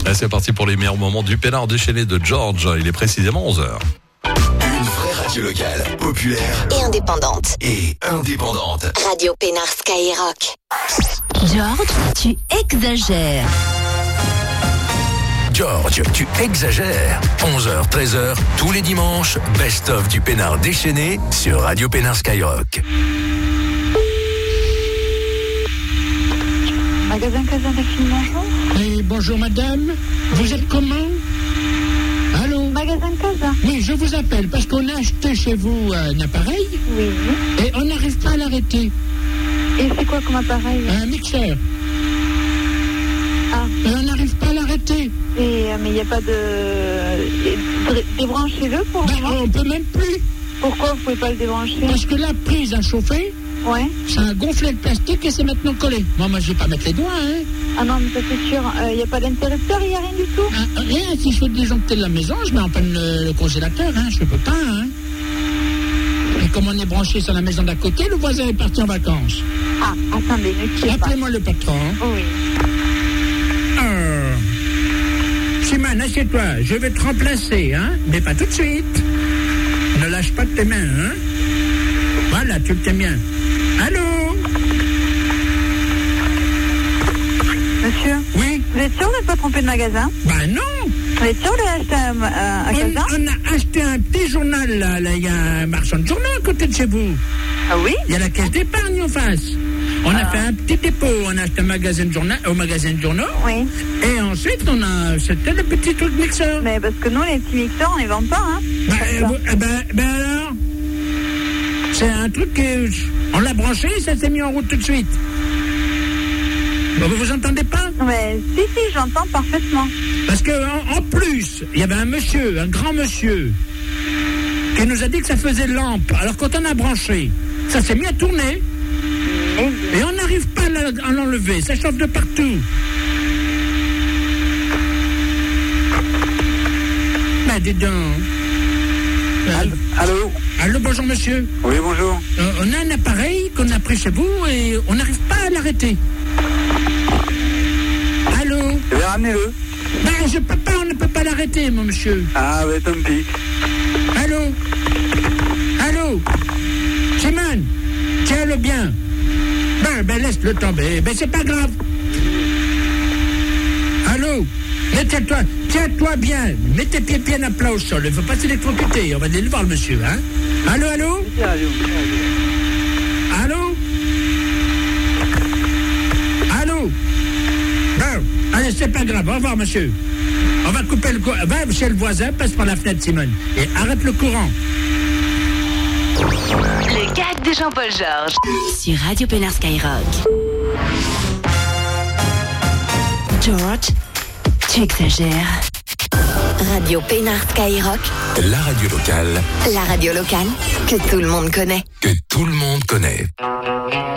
C'est parti pour les meilleurs moments du Pénard déchaîné de George. Il est précisément 11h. Une vraie radio locale, populaire et indépendante. Radio Pénard Skyrock. George, tu exagères. George, tu exagères. 11h, 13h, tous les dimanches, best-of du Pénard déchaîné sur Radio Pénard Skyrock. Magasin Casa Delphine, bonjour. Oui, bonjour madame. Vous êtes comment? Allô? Magasin Casa. Oui, je vous appelle parce qu'on a acheté chez vous un appareil. Oui. Et on n'arrive pas à l'arrêter. Et c'est quoi comme appareil? Un mixeur. Ah. Et on n'arrive pas à l'arrêter. Mais il n'y a pas de... Débranchez-le pour le moment. On peut même plus. Pourquoi vous pouvez pas le débrancher? Parce que la prise a chauffé. Ouais. Ça a gonflé le plastique et c'est maintenant collé. Moi, je vais pas mettre les doigts, hein. Ah non, mais ça c'est sûr. Il n'y a pas d'interrupteur, il n'y a rien du tout. Rien, si je fais disjoncter de la maison, je mets en panne le congélateur, hein. Je peux pas, hein. Et comme on est branché sur la maison d'à côté, le voisin est parti en vacances. Ah, attendez, ne quittez pas. Appelez-moi le patron. Oh, oui. Simone, assieds-toi, je vais te remplacer, hein. Mais pas tout de suite. Ne lâche pas de tes mains, hein. Voilà, tu le tiens bien. Allô? Monsieur? Oui? Vous êtes sûr de ne pas tromper de magasin? Ben non! Vous êtes sûr de l'acheter à Casa? On a acheté un petit journal, là. Il y a un marchand de journaux à côté de chez vous. Ah oui? Il y a la caisse d'épargne en face. On a fait un petit dépôt. On a acheté un magasin de journal, au magasin de journaux. Oui. Et ensuite, c'était le petit truc mixeur. Mais parce que nous, les petits mixeurs, on les vend pas, hein? Ben alors? C'est un truc que... On l'a branché et ça s'est mis en route tout de suite. Vous entendez pas? Mais si, j'entends parfaitement. Parce que en plus, il y avait un monsieur, un grand monsieur, qui nous a dit que ça faisait lampe. Alors quand on a branché, ça s'est mis à tourner. Et on n'arrive pas à l'enlever. Ça chauffe de partout. Ben dis donc. Allô? Allô, bonjour monsieur. Oui, bonjour. On a un appareil qu'on a pris chez vous et on n'arrive pas à l'arrêter. Allô? Eh bien, ramenez-le. Ben, on ne peut pas l'arrêter, mon monsieur. Ah, ouais, tant pis. Allô? Simone, tiens-le bien. Ben, laisse-le tomber. Ben, c'est pas grave. Allô? Mais tiens-toi bien. Mets tes pieds bien à plat au sol. Il ne faut pas s'électrocuter. On va aller le voir, le monsieur, hein? Allô? Bon, allez, c'est pas grave. Au revoir, monsieur. On va couper le courant. Va chez le voisin, passe par la fenêtre, Simone. Et arrête le courant. Le gag de Jean-Paul Georges sur Radio Pénard Skyrock. George, tu exagères. Radio Pénard Skyrock. La radio locale. La radio locale que tout le monde connaît. Que tout le monde connaît.